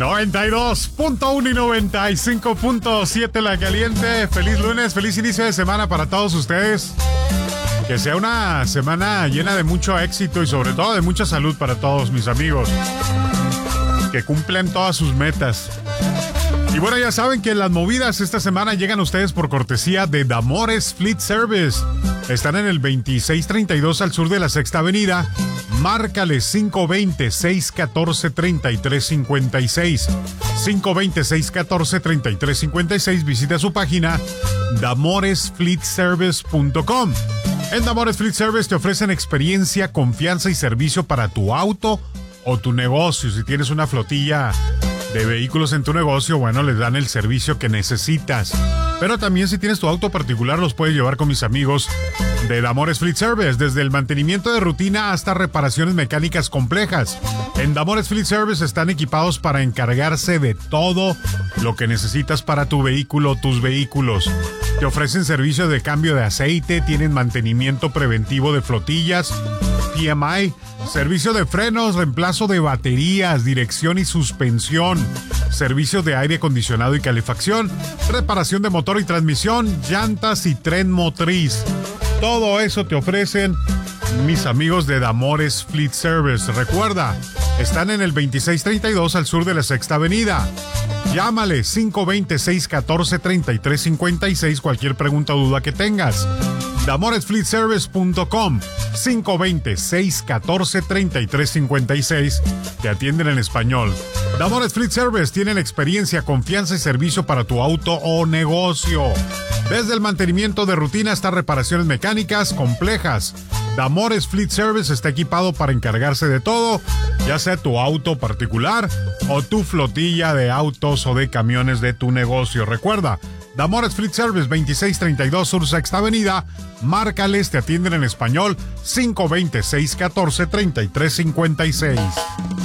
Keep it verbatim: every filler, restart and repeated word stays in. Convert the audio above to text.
noventa y dos punto uno y noventa y cinco punto siete La Caliente. Feliz lunes, feliz inicio de semana para todos ustedes. Que sea una semana llena de mucho éxito y sobre todo de mucha salud para todos mis amigos. Que cumplan todas sus metas. Y bueno, ya saben que las movidas esta semana llegan a ustedes por cortesía de Damores Fleet Service. Están en el veintiséis treinta y dos al sur de la Sexta Avenida. Márcale cinco dos cero, seis uno cuatro, tres tres cinco seis. cinco dos cero, seis uno cuatro, tres tres cinco seis. Visita su página damores fleet service punto com. En Damores Fleet Service te ofrecen experiencia, confianza y servicio para tu auto o tu negocio. Si tienes una flotilla de vehículos en tu negocio, bueno, les dan el servicio que necesitas. Pero también si tienes tu auto particular, los puedes llevar con mis amigos de Damores Fleet Service, desde el mantenimiento de rutina hasta reparaciones mecánicas complejas. En Damores Fleet Service están equipados para encargarse de todo lo que necesitas para tu vehículo, tus vehículos. Te ofrecen servicio de cambio de aceite, tienen mantenimiento preventivo de flotillas, P M I, servicio de frenos, reemplazo de baterías, dirección y suspensión, servicios de aire acondicionado y calefacción, reparación de motor y transmisión, llantas y tren motriz. Todo eso te ofrecen mis amigos de Damores Fleet Service. Recuerda, están en el veintiséis treinta y dos al sur de la Sexta Avenida. Llámale cinco dos cero, seis uno cuatro, tres tres cinco seis cualquier pregunta o duda que tengas. damores fleet service punto com. cinco dos cero, seis uno cuatro, tres tres cinco seis. Te atienden en español. Damores Fleet Service tienen experiencia, confianza y servicio para tu auto o negocio. Desde el mantenimiento de rutina hasta reparaciones mecánicas complejas. Damores Fleet Service está equipado para encargarse de todo, ya sea tu auto particular o tu flotilla de autos o de camiones de tu negocio. Recuerda, Damores Fleet Service, veintiséis treinta y dos Sur Sexta Avenida. Márcales, te atienden en español, cinco dos cero, seis uno cuatro, tres tres cinco seis.